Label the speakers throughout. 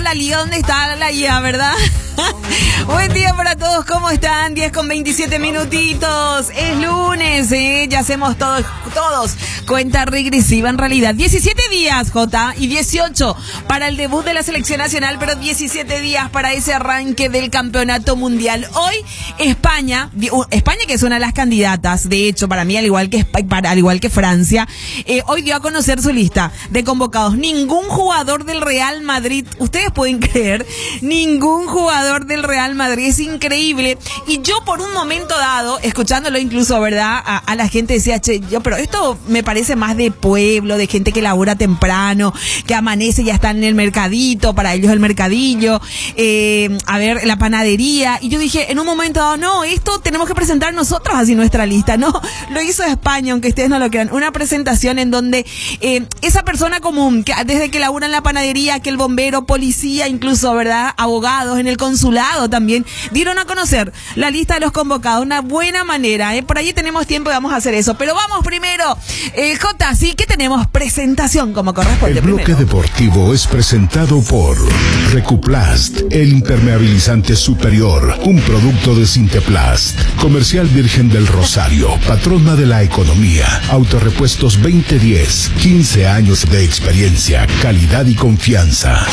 Speaker 1: la liga, ¿dónde está la IA, verdad? Buen día para todos, ¿cómo están? 10:27 minutitos. Es lunes, ya hacemos todos cuenta regresiva en realidad. 17 días, Jota, y 18 para el debut de la selección nacional, pero 17 días para ese arranque del campeonato mundial. Hoy España que es una de las candidatas, de hecho, para mí, al igual que Francia, hoy dio a conocer su lista de convocados. Ningún jugador del Real Madrid, ustedes pueden creer, ningún jugador del Real Madrid, es increíble. Y yo por un momento dado, escuchándolo incluso, ¿verdad? A la gente decía, pero esto me parece más de pueblo, de gente que labura temprano, que amanece y ya está en el mercadito, para ellos el mercadillo, la panadería. Y yo dije, en un momento dado, no, esto tenemos que presentar nosotros así nuestra lista, ¿no? Lo hizo España, aunque ustedes no lo crean. Una presentación en donde esa persona común, que desde que labura en la panadería, que el bombero, policía, incluso, ¿verdad? Abogados, en el consulado también, dieron a conocer la lista de los convocados. Una buena manera, por allí tenemos tiempo y vamos a hacer eso. Pero vamos primero, Jota, sí que tenemos presentación como corresponde.
Speaker 2: El bloque
Speaker 1: primero
Speaker 2: deportivo es presentado por Recuplast, el impermeabilizante superior, un producto de Sinteplast. Comercial Virgen del Rosario, patrona de la economía. Autorepuestos 2010, 15 años de experiencia, calidad y confianza.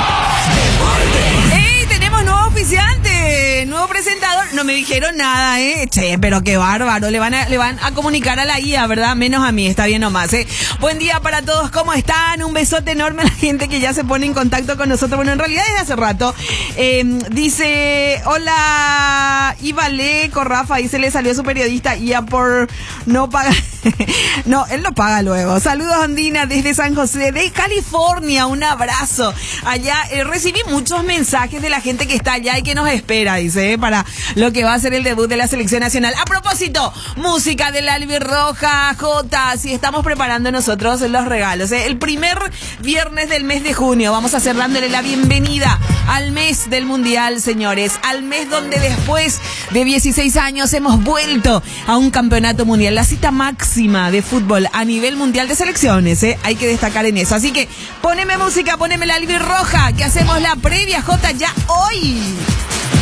Speaker 1: ¡Ey! Tenemos nuevo oficiante, nuevo presentador. No me dijeron nada, pero qué bárbaro. Le van a comunicar a la IA, ¿verdad? Menos a mí, está bien nomás, Buen día para todos, ¿cómo están? Un besote enorme a la gente que ya se pone en contacto con nosotros. Bueno, en realidad desde hace rato. Dice, hola, Ivale Corrafa, dice, le salió su periodista IA por no pagar. No, él lo paga luego. Saludos, Andina, desde San José de California. Un abrazo. Allá recibí muchos mensajes de la gente que está allá y que nos espera, dice, para lo que va a ser el debut de la selección nacional. A propósito, música del Albirroja, Jota, si estamos preparando nosotros los regalos. El primer viernes del mes de junio vamos a hacer dándole la bienvenida al mes del Mundial, señores. Al mes donde después de 16 años hemos vuelto a un campeonato mundial. La cita máxima de fútbol a nivel mundial de selecciones, hay que destacar en eso. Así que poneme música, poneme la Albirroja, que hacemos la previa, Jota, ya hoy.